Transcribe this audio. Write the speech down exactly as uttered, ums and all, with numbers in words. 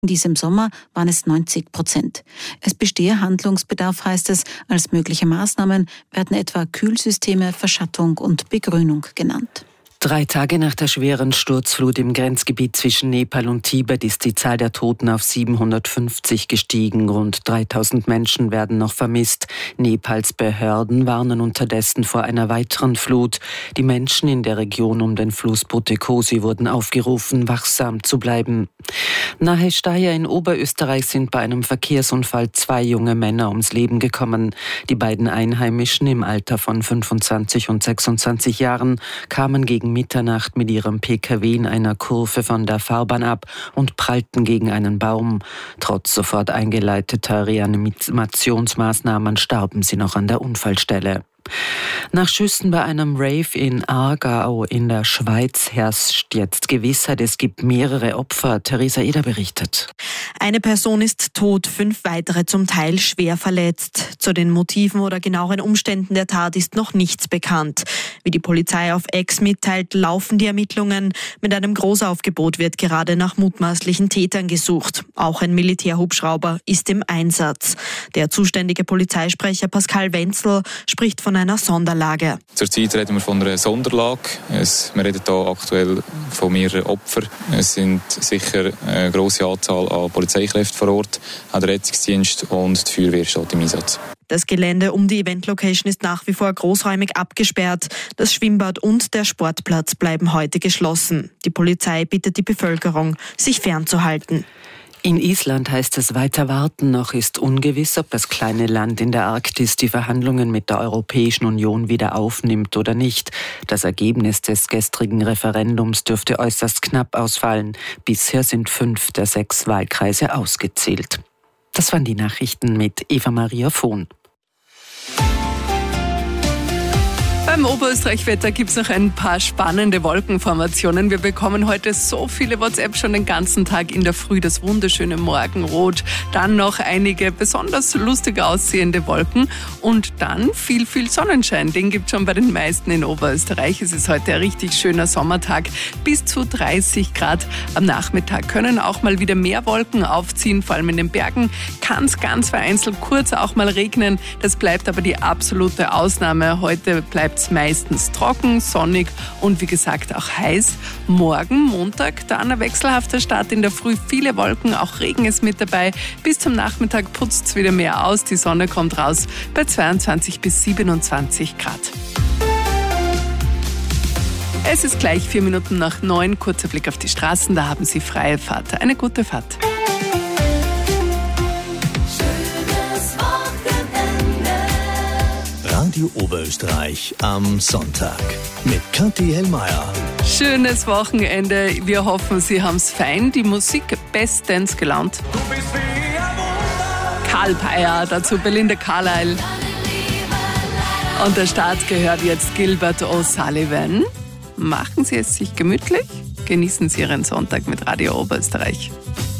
In diesem Sommer waren es neunzig Prozent. Es bestehe Handlungsbedarf, heißt es. Als mögliche Maßnahmen werden etwa Kühlsysteme, Verschattung und Begrünung genannt. Drei Tage nach der schweren Sturzflut im Grenzgebiet zwischen Nepal und Tibet ist die Zahl der Toten auf siebenhundertfünfzig gestiegen. Rund dreitausend Menschen werden noch vermisst. Nepals Behörden warnen unterdessen vor einer weiteren Flut. Die Menschen in der Region um den Fluss Botekosi wurden aufgerufen, wachsam zu bleiben. Nahe Steyr in Oberösterreich sind bei einem Verkehrsunfall zwei junge Männer ums Leben gekommen. Die beiden Einheimischen im Alter von fünfundzwanzig und sechsundzwanzig Jahren kamen gegen Mitternacht mit ihrem P K W in einer Kurve von der Fahrbahn ab und prallten gegen einen Baum. Trotz sofort eingeleiteter Reanimationsmaßnahmen starben sie noch an der Unfallstelle. Nach Schüssen bei einem Rave in Aargau in der Schweiz herrscht jetzt Gewissheit, es gibt mehrere Opfer. Theresa Eder berichtet. Eine Person ist tot, fünf weitere zum Teil schwer verletzt. Zu den Motiven oder genaueren Umständen der Tat ist noch nichts bekannt. Wie die Polizei auf X mitteilt, laufen die Ermittlungen. Mit einem Großaufgebot wird gerade nach mutmaßlichen Tätern gesucht. Auch ein Militärhubschrauber ist im Einsatz. Der zuständige Polizeisprecher Pascal Wenzel spricht von einer Sonderlage. Zurzeit reden wir von einer Sonderlage. Es, wir reden hier aktuell von mehreren Opfern. Es sind sicher eine grosse Anzahl an Polizeikräften vor Ort, auch der Rettungsdienst und die Feuerwehr steht im Einsatz. Das Gelände um die Eventlocation ist nach wie vor großräumig abgesperrt. Das Schwimmbad und der Sportplatz bleiben heute geschlossen. Die Polizei bittet die Bevölkerung, sich fernzuhalten. In Island heißt es weiter warten. Noch ist ungewiss, ob das kleine Land in der Arktis die Verhandlungen mit der Europäischen Union wieder aufnimmt oder nicht. Das Ergebnis des gestrigen Referendums dürfte äußerst knapp ausfallen. Bisher sind fünf der sechs Wahlkreise ausgezählt. Das waren die Nachrichten mit Eva-Maria Vohn. Beim Oberösterreich-Wetter gibt es noch ein paar spannende Wolkenformationen. Wir bekommen heute so viele WhatsApp schon den ganzen Tag in der Früh, das wunderschöne Morgenrot, dann noch einige besonders lustig aussehende Wolken und dann viel, viel Sonnenschein. Den gibt es schon bei den meisten in Oberösterreich. Es ist heute ein richtig schöner Sommertag, bis zu dreißig Grad. Am Nachmittag können auch mal wieder mehr Wolken aufziehen, vor allem in den Bergen kann es ganz vereinzelt kurz auch mal regnen. Das bleibt aber die absolute Ausnahme. Heute bleibt es meistens trocken, sonnig und wie gesagt auch heiß. Morgen, Montag, dann ein wechselhafter Start in der Früh. Viele Wolken, auch Regen ist mit dabei. Bis zum Nachmittag putzt es wieder mehr aus. Die Sonne kommt raus bei zweiundzwanzig bis siebenundzwanzig Grad. Es ist gleich vier Minuten nach neun. Kurzer Blick auf die Straßen, da haben Sie freie Fahrt. Eine gute Fahrt. Radio Oberösterreich am Sonntag mit Kathi Hellmeier. Schönes Wochenende. Wir hoffen, Sie haben es fein. Die Musik bestens gelaunt. Karl Peyer, dazu Belinda Carlisle. Und der Start gehört jetzt Gilbert O'Sullivan. Machen Sie es sich gemütlich. Genießen Sie Ihren Sonntag mit Radio Oberösterreich.